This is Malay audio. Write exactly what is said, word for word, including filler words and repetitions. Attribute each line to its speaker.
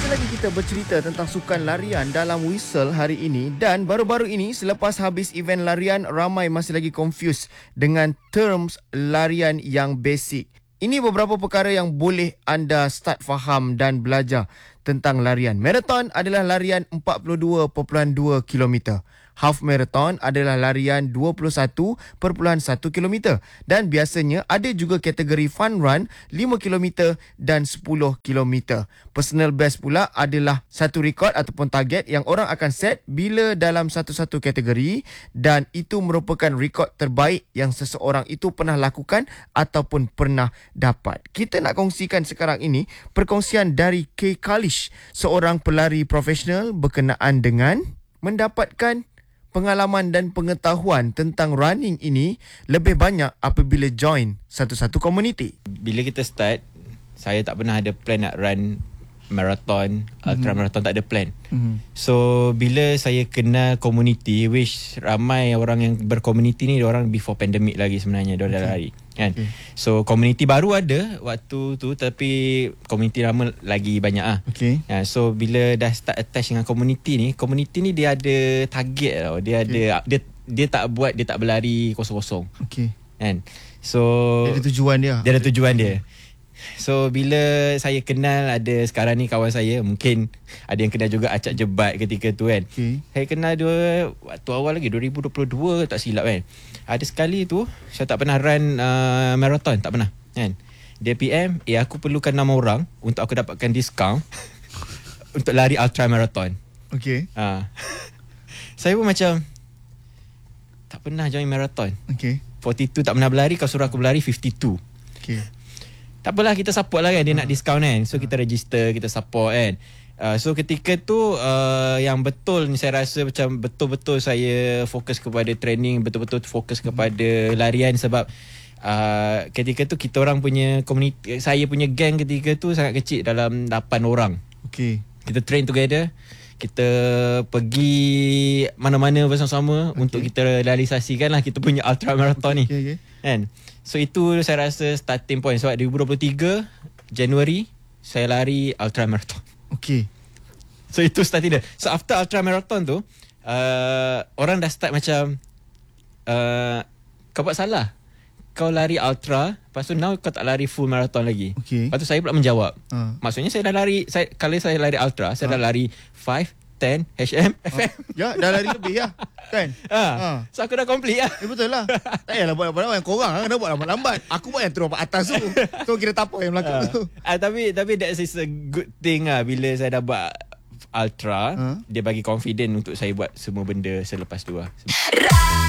Speaker 1: Masih lagi kita bercerita tentang sukan larian dalam Whistle hari ini, dan baru-baru ini selepas habis event larian, ramai masih lagi confused dengan terms larian yang basic. Ini beberapa perkara yang boleh anda start faham dan belajar tentang larian. Marathon adalah larian empat puluh dua perpuluhan dua kilometer. Half marathon adalah larian dua puluh satu perpuluhan satu kilometer. Dan biasanya ada juga kategori fun run lima kilometer dan sepuluh kilometer. Personal best pula adalah satu rekod ataupun target yang orang akan set bila dalam satu-satu kategori, dan itu merupakan rekod terbaik yang seseorang itu pernah lakukan ataupun pernah dapat. Kita nak kongsikan sekarang ini perkongsian dari Kay Kalish, seorang pelari profesional berkenaan dengan mendapatkan pengalaman dan pengetahuan tentang running ini lebih banyak apabila join satu-satu komuniti.
Speaker 2: Bila kita start, saya tak pernah ada plan nak run marathon, mm-hmm. ultra marathon, tak ada plan. Mm-hmm. So bila saya kenal community, which ramai orang yang berkomuniti ni, orang before pandemic lagi sebenarnya, dia dah
Speaker 1: okay.
Speaker 2: lari kan.
Speaker 1: Okay.
Speaker 2: So community baru ada waktu tu, tapi community lama lagi banyak ah. Okay. Ya, so bila dah start attach dengan community ni, community ni dia ada target tau. Dia okay. ada dia dia tak buat, dia tak berlari kosong-kosong. Okey. Kan. So
Speaker 1: dia ada tujuan dia.
Speaker 2: Dia ada tujuan dia. So bila saya kenal, ada sekarang ni kawan saya, mungkin ada yang kenal juga Acak Jebat ketika tu kan. Okay. Saya kenal dia waktu awal lagi dua ribu dua puluh dua tak silap kan. Ada sekali tu saya tak pernah run uh, marathon, tak pernah kan. Dia P M, eh aku perlukan enam orang untuk aku dapatkan diskaun untuk lari ultra marathon. Okey. Ha. Saya pun macam tak pernah join marathon. Okey. empat puluh dua tak pernah berlari, kau suruh aku berlari lima puluh dua. Okey. Tak apalah, kita support lah kan. Dia uh. nak diskaun kan. So uh. kita register, kita support kan. uh, So ketika tu uh, yang betul ni, saya rasa macam betul-betul saya fokus kepada training, betul-betul fokus kepada larian. Sebab uh, ketika tu kita orang punya komuniti, saya punya gang ketika tu sangat kecil, dalam lapan orang. Okay. Kita train together, kita pergi mana-mana bersama-sama, okay. untuk kita realisasikan lah kita punya ultra marathon ni. Okay, okay. Kan? So itu saya rasa starting point. Sebab dua ribu dua puluh tiga Januari saya lari ultra marathon. Okay. So itu starting dia. So after ultra marathon tu, uh, orang dah start macam uh, kau buat salah, kau lari ultra, lepas tu now kau tak lari full marathon lagi. Okay. Lepas tu saya pula menjawab, uh. maksudnya saya dah lari, saya, kalau saya lari ultra, saya uh. dah lari lima, sepuluh, H M, F M. Uh. Ya, dah lari lebih lah kan. uh. Uh. So aku dah complete lah. Ya, betul lah. Tak payahlah buat apa-apa yang korang kena buat lambat-lambat. Aku buat yang terus atas tu. So kira tak apa yang belakang uh. tu. uh, Tapi tapi that is a good thing lah. Bila saya dah buat ultra, uh. dia bagi confident untuk saya buat semua benda selepas tu lah.